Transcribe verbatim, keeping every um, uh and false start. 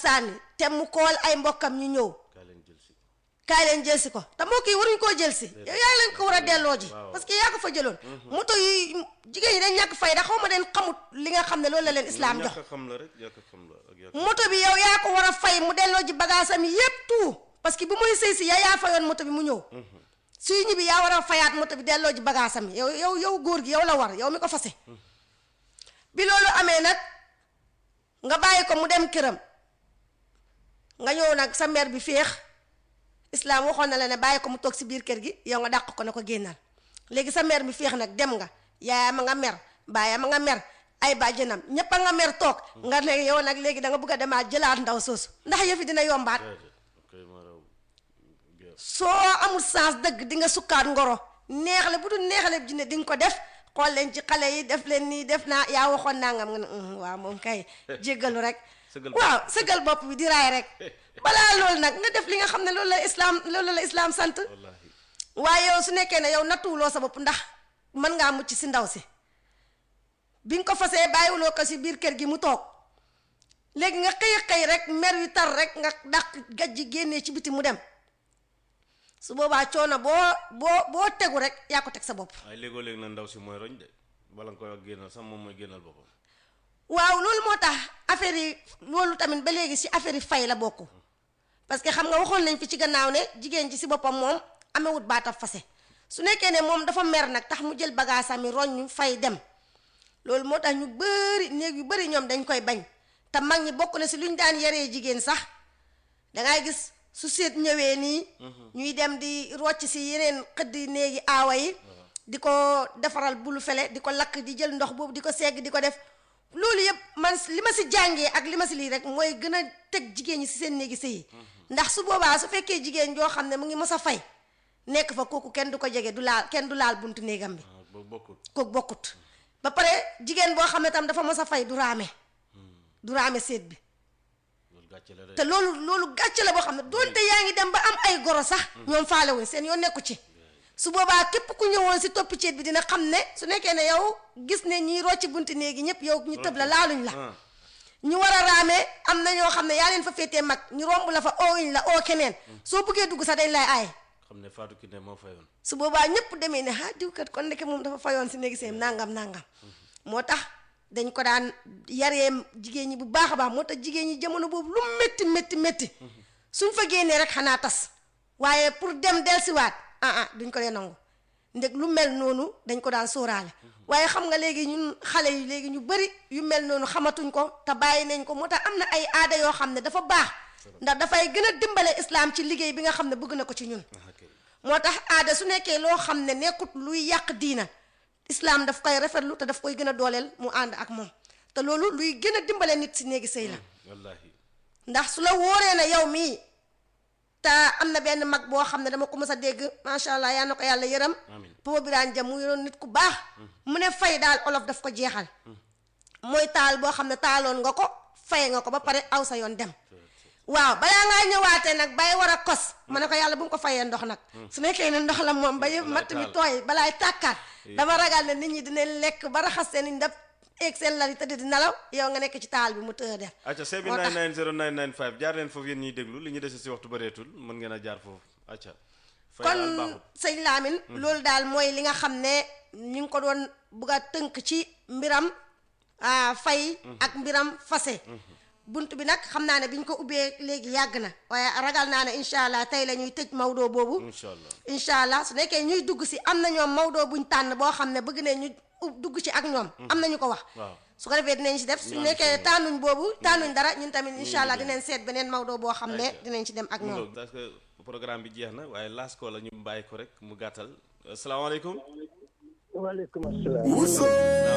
sànni te mu kool ay mbokkam ñu ñëw kaay leen jël si ko te mbokk yi waruñ koo jël si yow yaa leen ko war a delloo ji parce que yaa ko fa jëloon moto yi jigéen ñi dañ ñàkk fayda xaw ma den xamut li nga xam ne loolu la leen islam jox moto bi yow yaa ko war a fay mu delloo ji bagaasam yépp tout parce que bu muy sëy si yaa yaa fayoon moto bi mu ñëw suy ñibbi yaa war a fayaat moto bi delloo ji bagaasam yow yow yow góor gi yow la war yow mi ko fase bi loolu amee nag nga bàyyi ko mu dem këram nga ñëw nag sa mère bi féex islam waxoon na la ne bàyyi ko mu toog si biir kër gi yow nga dàq ko ne ko génnal léegi sa mère bi féex nag dem nga yaayam a nga mer baayam a nga mer ay bàjjenam ñëpp a nga mer toog nga léegi yow nag léegi da nga bëgg a demaat jëlaat ndaw soosu ndax yëfi dina yombaat soo amul sens dëgg di nga sukkaat ngoro neexale bu dul neexale jinne di nga ko def xool leen ci xale yi def leen nii def naa yaa waxoon naa nga ne waaw moom kay jéggalu rek waaw sëgal bopp bi di raay rek balaa loolu nag nga def li nga xam ne loolu la islam loolu la islam sant waaye yow su nekkee ne yow nattuwuloo sa bopp ndax mën ngaa mucc si ndaw si bi nga ko fasee bàyyiwuloo ko si biir kër gi mu toog léegi nga xëy xëy rek mer yu tar rek nga dàq gajji génnee ci biti mu dem su boobaa coono boo boo boo tegu rek yaa ko teg sa bopp. waaye léegoo léegi na ndaw si mooy roñ de bala nga koy wax génnal sax moom mooy génnal boppam. waaw loolu moo tax affaire yi loolu tamit ba léegi si affaire yi fay la bokk parce que xam nga waxoon nañ fi ci gannaaw ne jigéen ji si boppam moom amewut baatab fase su nekkee ne moom dafa mer nag tax mu jël bagaasam yi roñ fay dem loolu moo tax ñu bëri néeg yu bëri ñoom dañ koy bañ te mag ñi bokk na si lu ñu daan yaree jigéen sax dangay gis. su seet ñëwee nii ñuy dem di rocc si yeneen xëddi néegi aawa yi di ko defaral bulu fele di ko lakk di jël ndox boobu di ko segg di ko def loolu yëpp man li ma si jàngee ak li ma si lii rek mooy gën a teg jigéen ñi si seen néegi sëyi ndax su boobaa su fekkee jigéen joo xam ne mu ngi mës a fay nekk fa kooku kenn du ko jege du laal kenn du laal buntu néegam bi kooku bokkut ba pare jigéen boo xam ne tam dafa mës a fay du raame du raame seet bi te loolu loolu gàcce la boo xam ne doonte yaa ngi dem ba am ay goro sax ñoom faale wuñ seen yoon nekku ci su boobaa képp ku ñëwoon si toppi ceet bi dina xam ne su nekkee ne yow gis ne ñiy rocci bunti néegi ñëpp yow ñu tëb la laaluñ la ñu war a raamee am na ñoo xam ne yaa leen fa féetee mag ñu romb la fa oowuñ la oo keneen soo bëggee dugg sax dañ lay aaye xam ne Fatou Kiné moo fayoon su boobaa ñëpp demee ne ah diwkat kon ndeke moom dafa fayoon si néegi seen nangam nangam moo tax dañ ko daan yaree jigéen ñi bu baax a baax moo tax jigéen ñi jamono boobu lu métti métti métti suñ fa génnee rek xanaa tas waaye pour dem dellusiwaat ah ah duñ ko dee nangu ndeg lu mel noonu dañ ko daan sóoraale waaye xam nga léegi ñun xale yi léegi ñu bari yu mel noonu xamatuñ ko te bàyyi nañ ko moo tax am na ay aada yoo xam ne dafa baax ndax dafay gën a dimbale islam ci liggéey bi nga xam ne bëgg na ko ci ñun moo tax aada su nekkee loo xam ne nekkut luy yàq diina islam daf koy rafetlu te daf koy gën a dooleel mu ànd ak moom te loolu luy gën a dimbale nit si néegi sëy la wallaahi ndax su la wóoree na yow mii te am na benn mag boo xam ne dama ko mës a dégg macha allah yaa na ko yàlla yërëm Papa Birane Dia mu yoroon nit ku baax mu ne fay daal olof daf ko jeexal mooy taal boo xam ne taaloon nga ko fay nga ko ba pare aw sa yoon dem waaw balaa ngaa ñëwaatee nag bay war a kos ma ne ko yàlla bu nga ko fayee ndox nag su nekkee ne ndox la moom ba yëpp matt mi tooy balaay tàkkaat dama ragal ne nit ñi dinañ lekk ba raxas seen i ndab eeg seen lal yi tëdd di nelaw yow nga nekk ci taal bi mu tëdd def acca seven nine nine zero nine nine five jaar leen foofu yéen ñuy déglu li ñu dese si waxtu bëreetul mën ngeen a jaar foofu acca kon sëñ Lamine loolu daal mooy li nga xam ne ñu ngi ko doon bugg a tënk ci mbiram fay ak mbiram fase bunt bi nag xam naa ne bi ñu ko ubbee léegi yàgg na waaye ragal naa ne incha allah tey la ñuy tëj Maodo boobu incha allah incha allah su nekkee ñuy dugg si am na ñoom Maodo buñ tànn boo xam ne bëgg ne ñu dugg ci ak ñoom am na ñu ko wax su ko defee dinañ si def su nekkee tànnuñ boobu tànnuñ dara ñun tamit incha allah dinañ seet beneen Maodo boo xam ne dinañ ci dem ak ñoom parce que programme bi jeex na waaye laas ko la ñu bàyyi ko rek mu gàttal asalaamaaleykum waaleykum asalaam